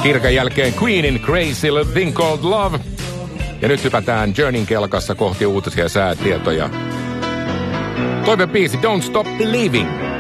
Kirkan jälkeen Queenin Crazy Thing Called Love. Ja nyt hypätään Journeyn kelkassa kohti uutisia ja säätietoja. Toivebiisi Don't Stop Believing.